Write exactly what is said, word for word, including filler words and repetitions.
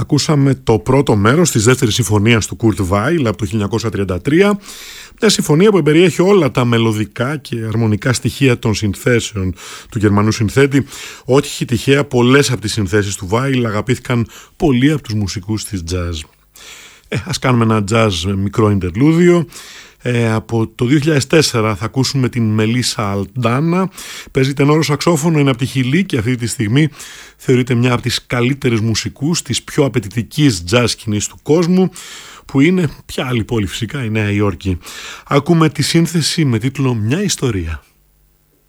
Ακούσαμε το πρώτο μέρος της δεύτερης συμφωνίας του Kurt Weill από το χίλια εννιακόσια τριάντα τρία, μια συμφωνία που περιέχει όλα τα μελωδικά και αρμονικά στοιχεία των συνθέσεων του Γερμανού συνθέτη. Όχι τυχαία, πολλές από τις συνθέσεις του Weill αγαπήθηκαν πολλοί από τους μουσικούς της jazz. Ε, ας κάνουμε ένα jazz μικρό interlúdio. Ε, από το δύο χιλιάδες τέσσερα θα ακούσουμε την Μελίσσα Αλντάνα. Παίζει τενόρο σαξόφωνο, είναι από τη Χιλή και αυτή τη στιγμή θεωρείται μια από τις καλύτερες μουσικούς της πιο απαιτητικής jazz σκηνής του κόσμου, που είναι ποια άλλη πόλη, φυσικά η Νέα Υόρκη. Ακούμε τη σύνθεση με τίτλο «Μια ιστορία».